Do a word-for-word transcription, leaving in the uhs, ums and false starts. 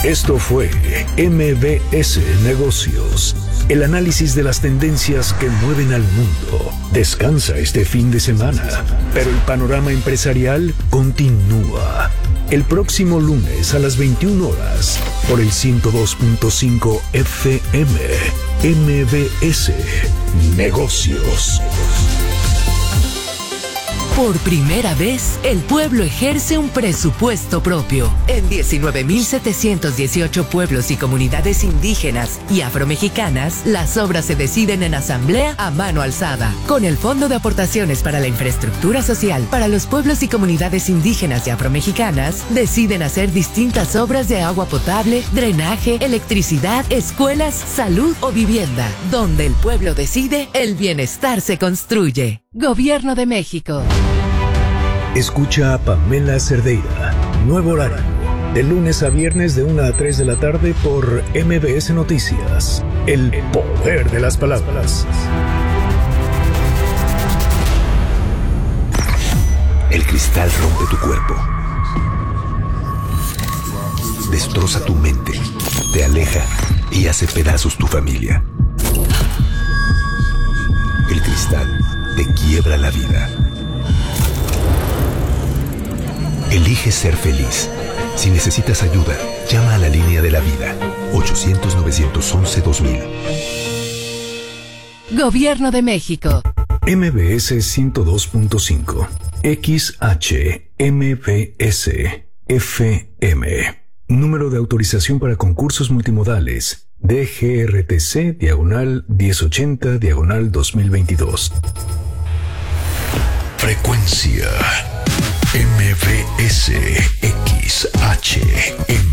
Esto fue M B S Negocios, el análisis de las tendencias que mueven al mundo. Descansa este fin de semana, pero el panorama empresarial continúa. El próximo lunes a las veintiuna horas, por el ciento dos punto cinco F M, M B S Negocios. Por primera vez, el pueblo ejerce un presupuesto propio. En diecinueve mil setecientos dieciocho pueblos y comunidades indígenas y afromexicanas, las obras se deciden en asamblea a mano alzada. Con el Fondo de Aportaciones para la Infraestructura Social para los pueblos y comunidades indígenas y afromexicanas, deciden hacer distintas obras de agua potable, drenaje, electricidad, escuelas, salud o vivienda. Donde el pueblo decide, el bienestar se construye. Gobierno de México. Escucha a Pamela Cerdeira. Nuevo horario. De lunes a viernes de una a tres de la tarde por M B S Noticias. El poder de las palabras. El cristal rompe tu cuerpo. Destroza tu mente. Te aleja y hace pedazos tu familia. El cristal te quiebra la vida. Elige ser feliz. Si necesitas ayuda, llama a la línea de la vida. ochocientos, novecientos once, dos mil. Gobierno de México. M B S ciento dos punto cinco. X H M B S F M. Número de autorización para concursos multimodales. D G R T C diagonal diez ochenta diagonal dos mil veintidós. Frecuencia M B S X H M